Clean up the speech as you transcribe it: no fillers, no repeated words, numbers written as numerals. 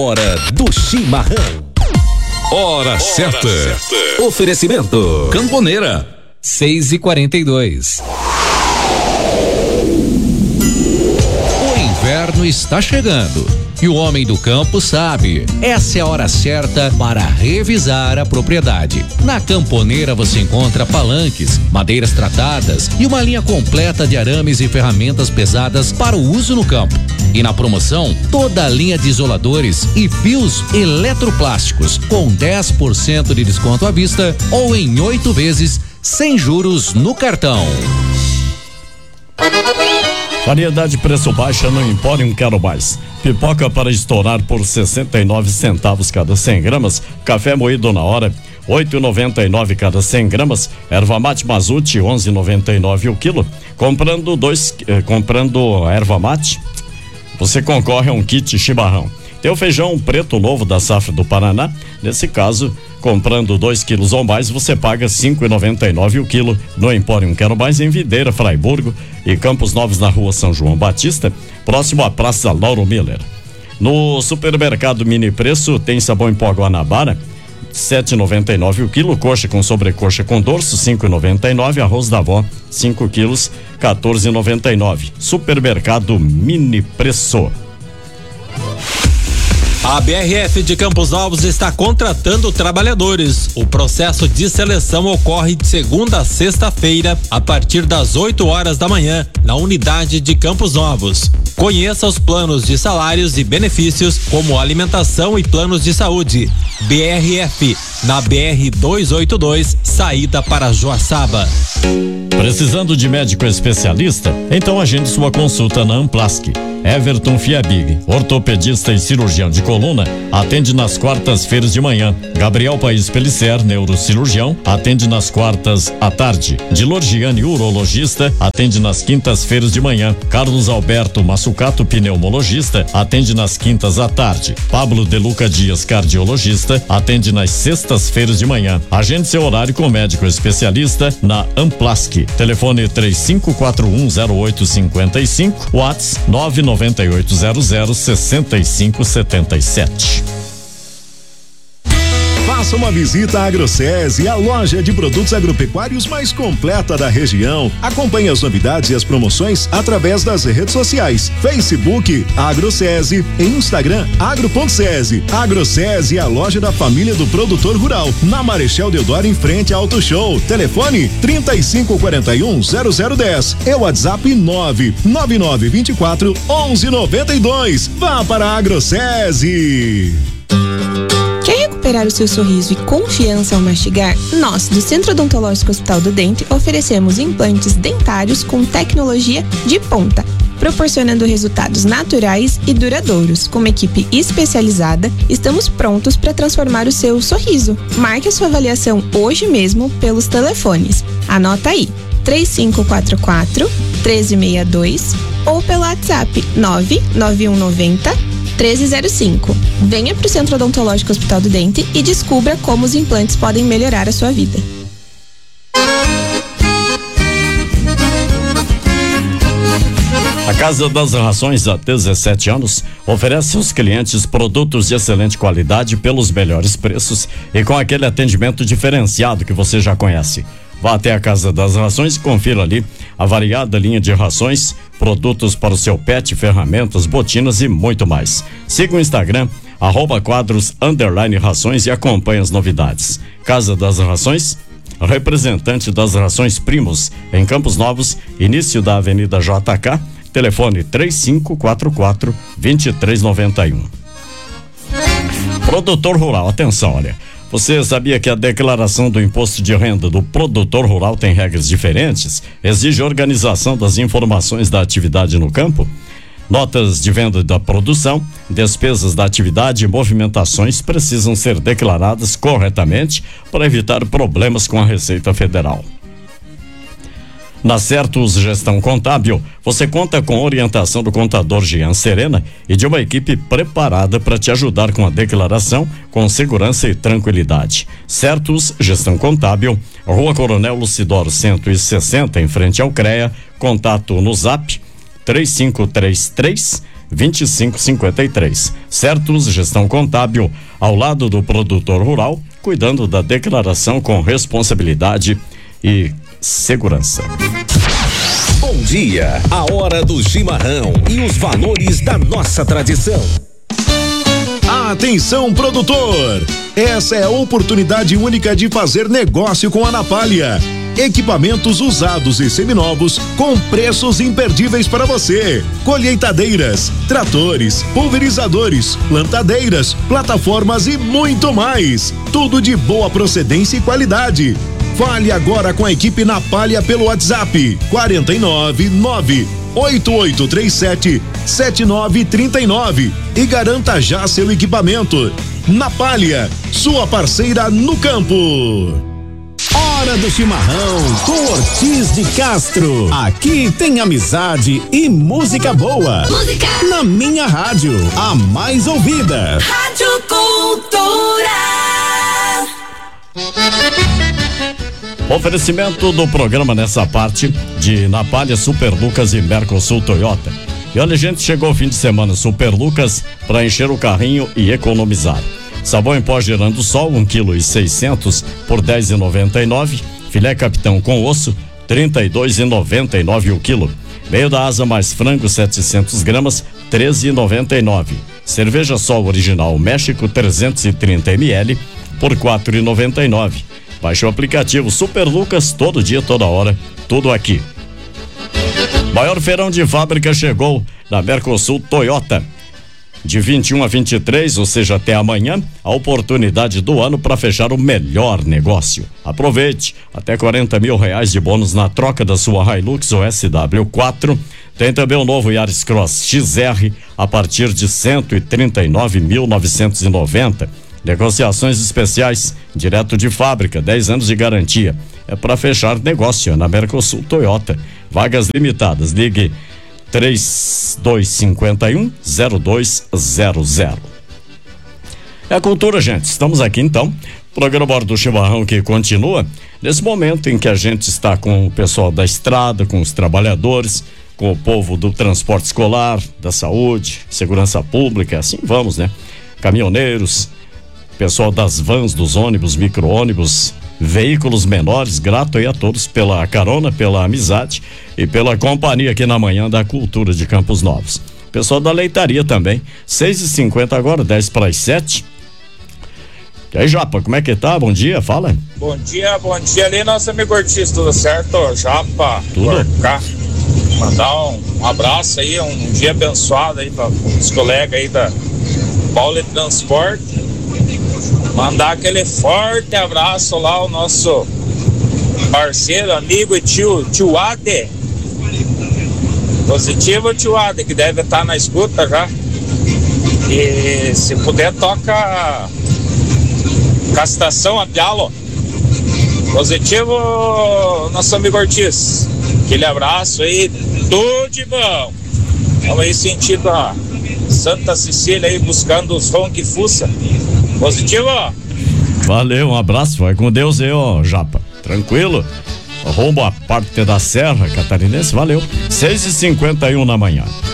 Hora do chimarrão. Hora certa. Oferecimento Camponeira. 6h42. O inverno está chegando e o homem do campo sabe. Essa é a hora certa para revisar a propriedade. Na Camponeira você encontra palanques, madeiras tratadas e uma linha completa de arames e ferramentas pesadas para o uso no campo. E na promoção, toda a linha de isoladores e fios eletroplásticos com 10% de desconto à vista ou em 8 vezes sem juros no cartão. Variedade preço baixa no Empório Quero Mais. Pipoca para estourar por 69 centavos cada 100 gramas. Café moído na hora, 8,99 cada 100 gramas. Erva mate Mazute, 11,99 o quilo. Comprando erva mate, você concorre a um kit chimarrão. Tem o feijão preto novo da safra do Paraná. Nesse caso, comprando 2 quilos ou mais, você paga 5,99 o quilo no Empório Quero Mais, em Videira, Fraiburgo e Campos Novos, na rua São João Batista, próximo à Praça Lauro Miller. No supermercado Mini Preço tem sabão em pó Guanabara, 7,99 o quilo, coxa com sobrecoxa com dorso, 5,99, arroz da avó, 5 quilos, 14,99. Supermercado Mini Preço. A BRF de Campos Novos está contratando trabalhadores. O processo de seleção ocorre de segunda a sexta-feira, a partir das 8 horas da manhã, na unidade de Campos Novos. Conheça os planos de salários e benefícios, como alimentação e planos de saúde. BRF, na BR 282, saída para Joaçaba. Precisando de médico especialista? Então agende sua consulta na Amplask. Everton Fiabig, ortopedista e cirurgião de coluna, atende nas quartas-feiras de manhã. Gabriel Paes Pellicer, neurocirurgião, atende nas quartas à tarde. Dilor Gianni, urologista, atende nas quintas-feiras de manhã. Carlos Alberto Massucato, pneumologista, atende nas quintas à tarde. Pablo De Luca Dias, cardiologista, atende nas sextas-feiras de manhã. Agende seu horário com médico especialista na Amplask. Telefone 35410855, WhatsApp 998006577. Faça uma visita à AgroSese, a loja de produtos agropecuários mais completa da região. Acompanhe as novidades e as promoções através das redes sociais: Facebook AgroSese e Instagram agro.sese. AgroSese é a loja da família do produtor rural, na Marechal Deodoro, em frente ao Auto Show. Telefone 35410010 e WhatsApp 999241192. Vá para a AgroSese. Quer recuperar o seu sorriso e confiança ao mastigar? Nós, do Centro Odontológico Hospital do Dente, oferecemos implantes dentários com tecnologia de ponta, proporcionando resultados naturais e duradouros. Com uma equipe especializada, estamos prontos para transformar o seu sorriso. Marque a sua avaliação hoje mesmo pelos telefones. Anota aí: 3544-1362 ou pelo WhatsApp 99190-1305. Venha para o Centro Odontológico Hospital do Dente e descubra como os implantes podem melhorar a sua vida. A Casa das Rações, há 17 anos, oferece aos clientes produtos de excelente qualidade pelos melhores preços e com aquele atendimento diferenciado que você já conhece. Vá até a Casa das Rações e confira ali a variada linha de rações, produtos para o seu pet, ferramentas, botinas e muito mais. Siga o Instagram, @quadros_rações e acompanhe as novidades. Casa das Rações, representante das Rações Primos, em Campos Novos, início da Avenida JK, telefone 3544-2391. Produtor rural, atenção, olha. Você sabia que a declaração do imposto de renda do produtor rural tem regras diferentes? Exige organização das informações da atividade no campo? Notas de venda da produção, despesas da atividade e movimentações precisam ser declaradas corretamente para evitar problemas com a Receita Federal. Na Certus Gestão Contábil, você conta com a orientação do contador Jean Serena e de uma equipe preparada para te ajudar com a declaração com segurança e tranquilidade. Certus Gestão Contábil, Rua Coronel Lucidoro 160, em frente ao CREA. Contato no Zap 3533 2553. Certos Gestão Contábil, ao lado do produtor rural, cuidando da declaração com responsabilidade e segurança. Bom dia, a hora do chimarrão e os valores da nossa tradição. Atenção, produtor! Essa é a oportunidade única de fazer negócio com a Napalha. Equipamentos usados e seminovos com preços imperdíveis para você. Colheitadeiras, tratores, pulverizadores, plantadeiras, plataformas e muito mais. Tudo de boa procedência e qualidade. Fale agora com a equipe Napalha pelo WhatsApp 499-8837-7939 e garanta já seu equipamento. Napalha, sua parceira no campo. Hora do chimarrão com Ortiz de Castro. Aqui tem amizade e música boa. Música na minha rádio, a mais ouvida. Rádio Cultura. Oferecimento do programa nessa parte de Napalha, Super Lucas e Mercosul Toyota. E olha, gente, chegou o fim de semana Super Lucas para encher o carrinho e economizar. Sabão em pó Gerando Sol, 1,6 kg por R$10,99. Filé Capitão com osso, R$32,99 o quilo. Meio da asa mais frango, 700 gramas, R$13,99. Cerveja Sol Original México, 330 ml, por R$4,99. Baixe o aplicativo Super Lucas, todo dia, toda hora, tudo aqui. Maior feirão de fábrica chegou na Mercosul Toyota. De 21 a 23, ou seja, até amanhã, a oportunidade do ano para fechar o melhor negócio. Aproveite, até R$40 mil de bônus na troca da sua Hilux ou SW4. Tem também o novo Yaris Cross XR a partir de R$139.990. Negociações especiais, direto de fábrica, 10 anos de garantia. É para fechar negócio na Mercosul Toyota. Vagas limitadas, ligue 3251-0200. É a cultura, gente. Estamos aqui então. Programa Hora do Chimarrão que continua nesse momento em que a gente está com o pessoal da estrada, com os trabalhadores, com o povo do transporte escolar, da saúde, segurança pública, assim vamos, né? Caminhoneiros, pessoal das vans, dos ônibus, micro-ônibus, veículos menores. Grato aí a todos pela carona, pela amizade e pela companhia aqui na manhã da Cultura de Campos Novos. Pessoal da leitaria também, 6h50 agora, 10:07. E aí, Japa, como é que tá? Bom dia, fala. Bom dia ali, nosso amigo Ortiz, tudo certo? Japa, tudo. Mandar um abraço aí, um dia abençoado aí para os colegas aí da Paula Transporte. Mandar aquele forte abraço lá ao nosso parceiro, amigo e tio Ade. Positivo, tio Ade, que deve estar na escuta já. E se puder, toca Castação a Pialo. Positivo, nosso amigo Ortiz. Aquele abraço aí, tudo de bom. Vamos aí sentindo a Santa Cecília aí, buscando os ronque fuça. Positivo. Valeu, um abraço, vai com Deus aí, ó, Japa. Tranquilo? Rumo à parte da Serra Catarinense, valeu. 6h51 na manhã.